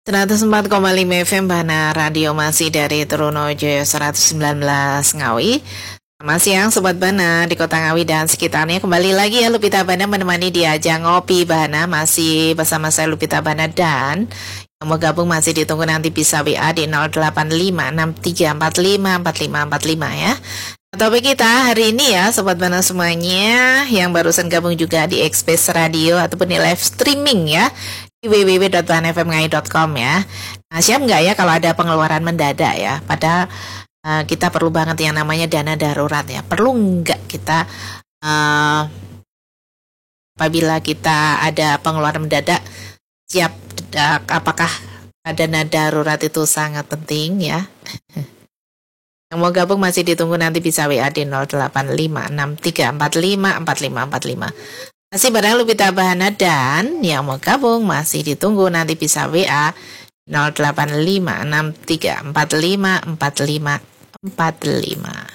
104,5 FM Bana Radio masih dari Trunojoyo 119 Ngawi. Selamat siang Sobat Bana di Kota Ngawi dan sekitarnya. Kembali lagi ya Lupita Bana menemani di ajang ngopi Bana. Masih bersama saya Lupita Bana dan yang mau gabung masih ditunggu nanti bisa WA di 085634545445 ya. Topik kita hari ini ya Sobat Bana semuanya yang barusan gabung juga di Express Radio ataupun di live streaming ya di www.banfmngai.com ya. Nah, siap nggak ya kalau ada pengeluaran mendadak ya? Padahal kita perlu banget yang namanya dana darurat ya. Perlu nggak kita apabila kita ada pengeluaran mendadak siap? Apakah dana darurat itu sangat penting ya? Yang mau gabung masih ditunggu nanti bisa WA di 085634545545. Masih bareng Lupita Bahana dan yang mau gabung masih ditunggu nanti bisa WA 085634545545.